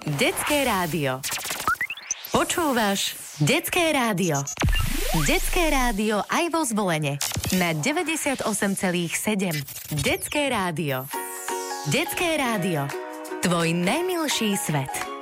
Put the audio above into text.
Detské rádio. Počúvaš Detské rádio. Detské rádio aj vo Zvolene. Na 98,7. Detské rádio. Detské rádio. Tvoj najmilší svet.